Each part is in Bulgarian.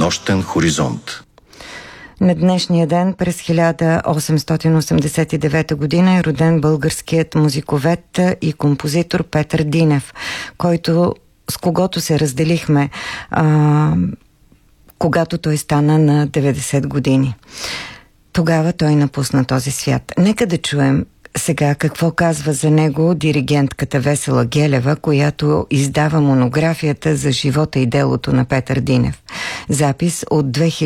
Нощен хоризонт. На днешния ден през 1889 година е роден българският музиковед и композитор Петър Динев, с когото се разделихме, когато той стана на 90 години. Тогава той напусна този свят. Нека да чуем сега какво казва за него диригентката Весела Гелева, която издава монографията за живота и делото на Петър Динев. Запис от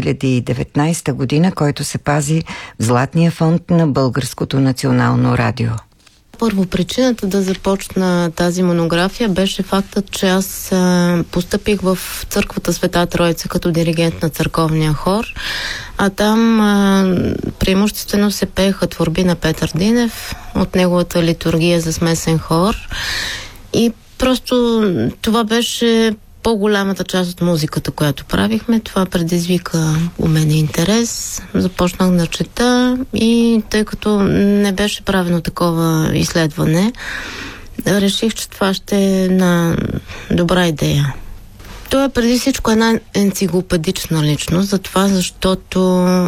2019 година, който се пази в Златния фонд на Българското национално радио. Първо, причината да започна тази монография беше фактът, че аз постъпих в църквата Света Троица като диригент на църковния хор, а там преимуществено се пееха творби на Петър Динев от неговата литургия за смесен хор и просто това беше по-голямата част от музиката, която правихме. Това предизвика у мен интерес. Започнах да чета и тъй като не беше правено такова изследване, реших, че това ще е една добра идея. Той е преди всичко една енциклопедична личност, защото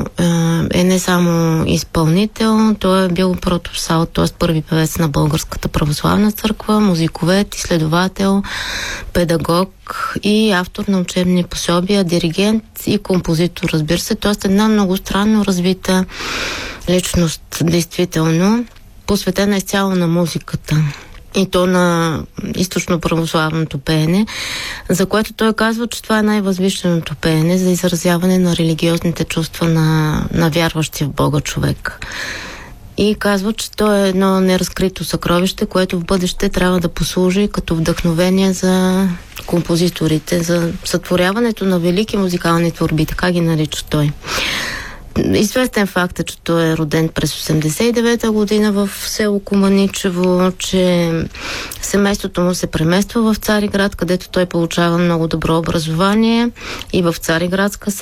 е не само изпълнител, той е бил протопсал, т.е. първи певец на Българската православна църква, музиковед, изследовател, педагог и автор на учебни пособия, диригент и композитор, разбира се. Т.е. една много странно развита личност, действително, посветена изцяло на музиката. И то на източно-православното пеене, за което той казва, че това е най-възвишеното пеене за изразяване на религиозните чувства на вярващия в Бога човек. И казва, че то е едно неразкрито съкровище, което в бъдеще трябва да послужи като вдъхновение за композиторите, за сътворяването на велики музикални творби, така ги нарича той. Известен факт е, че той е роден през 89-та година в село Куманичево, че семейството му се премества в Цариград, където той получава много добро образование и в Цариградска